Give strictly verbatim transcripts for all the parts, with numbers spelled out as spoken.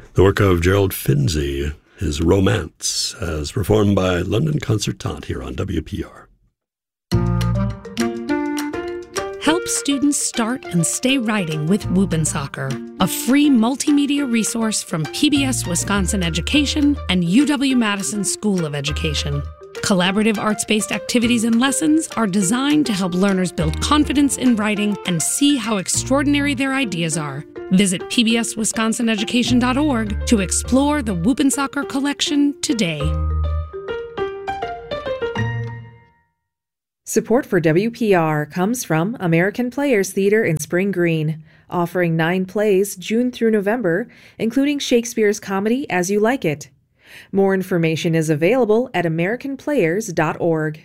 The work of Gerald Finzi, his Romance, as performed by London Concertante here on W P R. Help students start and stay writing with Whoop-N-Soccer, a free multimedia resource from P B S Wisconsin Education and U W-Madison School of Education. Collaborative arts-based activities and lessons are designed to help learners build confidence in writing and see how extraordinary their ideas are. Visit P B S Wisconsin Education dot org to explore the Whoop-N-Soccer collection today. Support for W P R comes from American Players Theater in Spring Green, offering nine plays June through November, including Shakespeare's comedy As You Like It. More information is available at American Players dot org.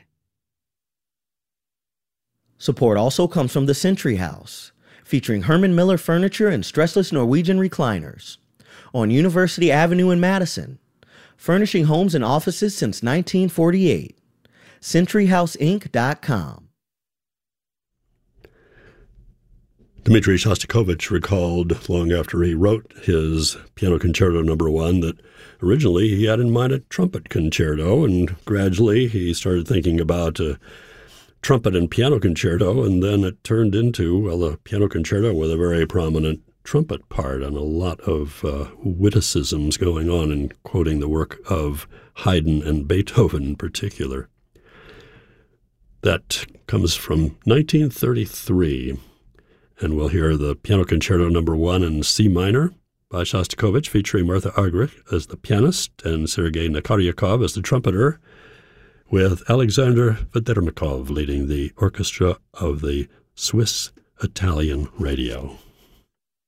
Support also comes from the Century House, featuring Herman Miller furniture and stressless Norwegian recliners, on University Avenue in Madison, furnishing homes and offices since nineteen forty-eight. Century House Inc dot com. Dmitri Shostakovich recalled long after he wrote his Piano Concerto Number One that originally he had in mind a trumpet concerto, and gradually he started thinking about a trumpet and piano concerto, and then it turned into, well, a piano concerto with a very prominent trumpet part and a lot of uh, witticisms going on in quoting the work of Haydn and Beethoven in particular. That comes from nineteen thirty-three, and we'll hear the Piano Concerto Number One in C minor by Shostakovich, featuring Martha Argerich as the pianist and Sergei Nakaryakov as the trumpeter, with Alexander Vedernikov leading the orchestra of the Swiss Italian Radio.